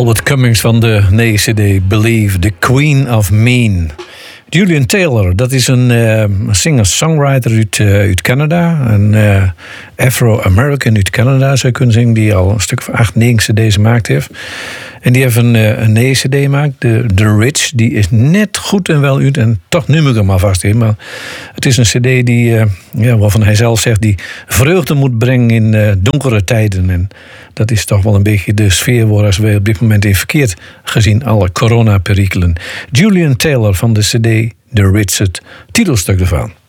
Albert Cummings van de nieuwe CD Believe, The Queen of Mean. Julian Taylor, dat is een singer-songwriter uit Canada. Een Afro-American uit Canada, zou je kunnen zeggen, die al een stuk of 8, 9 CD's gemaakt heeft. En die heeft een nieuwe CD gemaakt, The Rich. Die is net goed en wel uit en toch nu moet ik hem maar vast in. Maar het is een CD die, waarvan hij zelf zegt, die vreugde moet brengen in donkere tijden. En dat is toch wel een beetje de sfeer waar we op dit moment in verkeerd, gezien alle coronaperikelen. Julian Taylor van de CD The Rich, het titelstuk ervan.